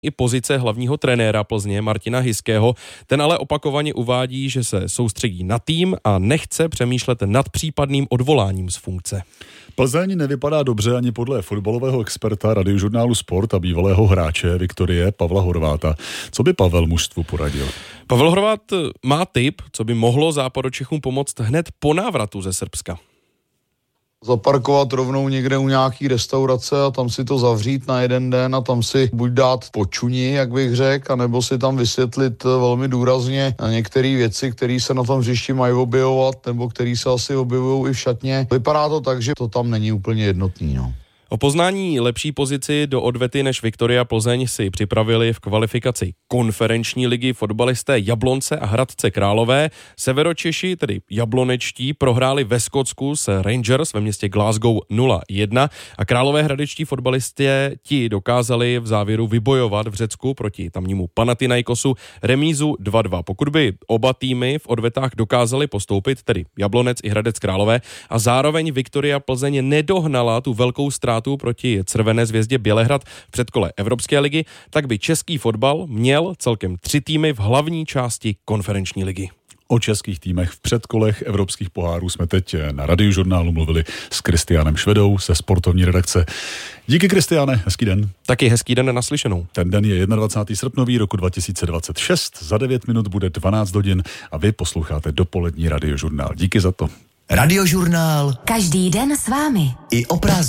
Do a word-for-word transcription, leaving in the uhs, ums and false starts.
i pozice hlavního trenéra Plzně Martina Hiského. Ten ale opakovaně uvádí, že se soustředí na tým a nechce přemýšlet nad případným odvoláním z funkce. Plzeň nevypadá dobře ani podle fotbalového experta Radiožurnálu Sport a bývalého hráče Viktorie Pavla Horváta. Co by Pavel mužstvu poradil? Pavel Horvát má tip, co by mohlo Západočechům pomoct hned po návratu ze Srbska. Zaparkovat rovnou někde u nějaký restaurace a tam si to zavřít na jeden den a tam si buď dát počuni, jak bych řekl, anebo si tam vysvětlit velmi důrazně některé věci, které se na tom hřišti mají objevovat, nebo které se asi objevují i v šatně. Vypadá to tak, že to tam není úplně jednotný, no. O poznání lepší pozici do odvety než Viktoria Plzeň si připravili v kvalifikaci konferenční ligy fotbalisté Jablonce a Hradce Králové. Severočeši, tedy jablonečtí, prohráli ve Skotsku s Rangers ve městě Glasgow nula jedna a Králové hradečtí fotbalisté ti dokázali v závěru vybojovat v Řecku proti tamnímu Panathinaikosu remízu dva dva. Pokud by oba týmy v odvetách dokázali postoupit, tedy Jablonec i Hradec Králové, a zároveň Viktoria Plzeň nedohnala tu velkou ztrátu proti Červené zvězdě Bělehrad v předkole Evropské ligy, tak by český fotbal měl celkem tři týmy v hlavní části konferenční ligy. O českých týmech v předkolech evropských pohárů jsme teď na Radiožurnálu mluvili s Kristiánem Švedou ze sportovní redakce. Díky, Kristiáne, hezký den. Taky hezký den naslyšenou. Ten den je dvacátého prvního srpna roku dva tisíce dvacet šest, za devět minut bude dvanáct hodin a vy posloucháte dopolední Radiožurnál. Díky za to. Radiožurnál. Každý den s vámi. I o prázdninách.